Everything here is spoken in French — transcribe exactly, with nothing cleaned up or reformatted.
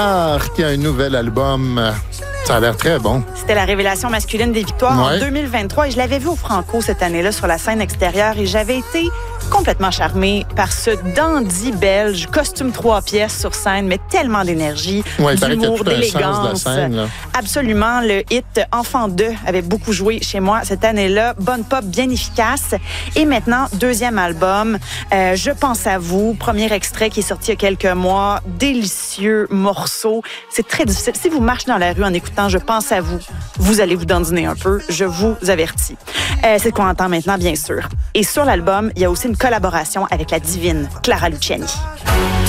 qui a un nouvel album. Ça a l'air très bon. C'était la révélation masculine des victoires ouais. en deux mille vingt-trois et je l'avais vu au Franco cette année-là sur la scène extérieure et j'avais été complètement charmée par ce dandy belge, costume trois pièces sur scène, mais tellement d'énergie, ouais, d'humour, d'élégance. Scène, Absolument. Le hit Enfant deux avait beaucoup joué chez moi cette année-là. Bonne pop bien efficace. Et maintenant, deuxième album, euh, Je pense à vous. Premier extrait qui est sorti il y a quelques mois. Délicieux morceau. C'est très difficile. Si vous marchez dans la rue en écoutant Je pense à vous, vous allez vous dandiner un peu. Je vous avertis. Euh, c'est ce qu'on entend maintenant, bien sûr. Et sur l'album, il y a aussi une collaboration avec la divine Clara Luciani.